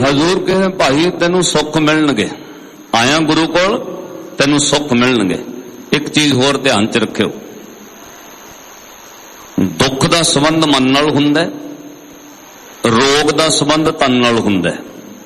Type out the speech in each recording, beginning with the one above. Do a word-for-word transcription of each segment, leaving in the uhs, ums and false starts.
हजूर कहे भाई तेनू सुख मिलणगे, आया गुरु कोल तेनू सुख मिलणगे। एक चीज होर ध्यान च रखियो, दुख दा संबंध मन नाल हुंदा है, रोग दा संबंध तन नाल हुंदा है।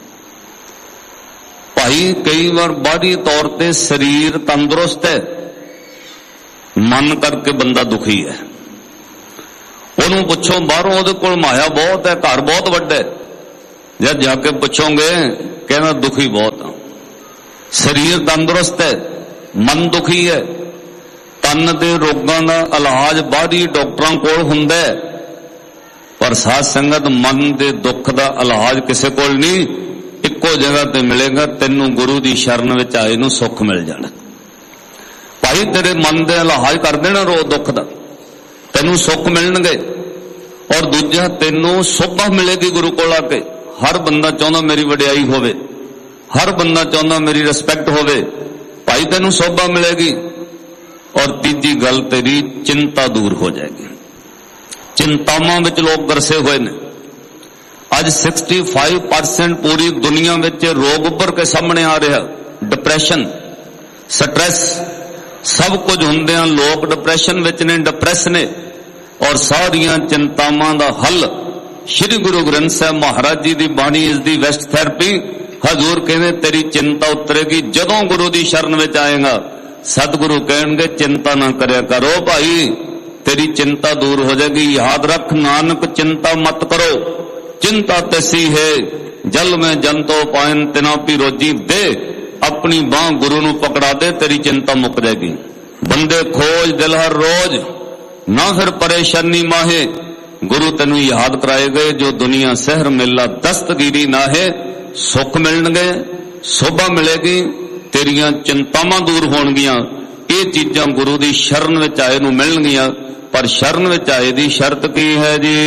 भाई कई बार बाहरी तौर ते शरीर तंदुरुस्त है, मन करके बंदा दुखी है। ओनू पुछो बाहरों ओहदे कोल माया बहुत है, घर बहुत वड्डा है, जब जाके पूछोगे कहना दुखी बहुत हाँ। शरीर तंदुरुस्त है, मन दुखी है। तन दे रोगां दा इलाज बाहरी डॉक्टरां कोल हुंदा है, पर साध संगत मन दे दुख दा इलाज किसे कोल नहीं, इक्को जगह ते मिलेगा। तेनू गुरु दी शरण विच आए नू सुख मिल जाना। भाई तेरे मन दे इलाज कर देना रो दुख दा, तेनू सुख मिलणगे। और दूजा तेनू शोभा मिलेगी गुरु कोल आके। हर बंदा चाहता मेरी वडियाई होवे, हर बंदा चाहता मेरी रिस्पैक्ट होवे, भाई तेनू शोभा मिलेगी। और तीजी गल तेरी चिंता दूर हो जाएगी। चिंतावां विच लोग गरसे हुए ने। अज पैंसठ परसेंट पूरी दुनिया में रोग उभर के सामने आ रहा। डिप्रैशन, स्ट्रेस, सब कुछ हुंदियां लोग डिप्रैशन विच ने, डिप्रैस ने। और सारियां चिंतावां दा हल श्री गुरु ग्रंथ साहब महाराज जी की बाणी इज दी बेस्ट थेरेपी। हजूर कहने तेरी चिंता उतरेगी जदों गुरु की शरण में आएगा। सतगुरु कहेंगे चिंता ना करया करो भाई, तेरी चिंता दूर हो जाएगी। याद रख नानक चिंता मत करो, चिंता तैसी है जल में जंतो पायन तिना पी रोजी दे। अपनी बांह गुरु नू पकड़ा दे, तेरी चिंता मुक जाएगी। बंदे खोज दिल हर रोज, ना फिर परेशानी माहे। गुरु तेनू याद कराए गए जो दुनिया सहर मेला दस्तगिरी ना है। सुख मिलणगे, शोभा मिलेगी, तेरियां चिंतावां दूर होणगियां। ये चीजां गुरु दी शरण विच आए नू मिलणगियां। पर शरण विच आए दी शर्त की है जी?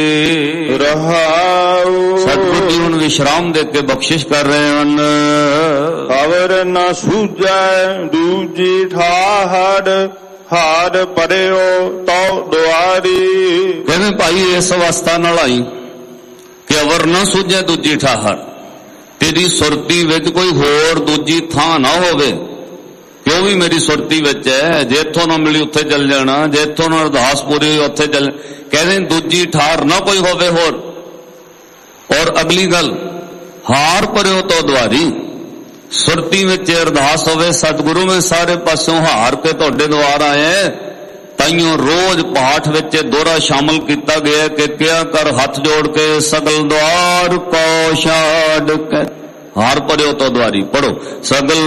रहाऊ। सतगुरु जी हुण विश्राम दे के बख्शिश कर रहे हन। खबर न सूझै दूजी ठाहर, हार पड़ियो तो दुआरी। कहने भाई इस अवस्था नाल आई कि अवर न सूझे दूजी ठाहर, तेरी सुरती विच कोई होर दूजी थां ना होवे। क्यों भी मेरी सुरती विच है, जे इत्थों ना मिली उत्थे चल जाना, जे इत्थों ना अरदास पूरी उत्थे चल। कहने दूजी ठार ना कोई होवे होर। और अगली गल, हार पड़ियो तो दुआरी। सुरती विच अरदास होवे, सतगुरु में सारे पासों हार के तुहाडे द्वार आए। ताइयों रोज पाठ विच दोहरा शामिल किया गया कि क्या कर हथ जोड़ के सगल द्वार को छाड़ के। हार पड़ियो तो द्वारी पढ़ो, सगल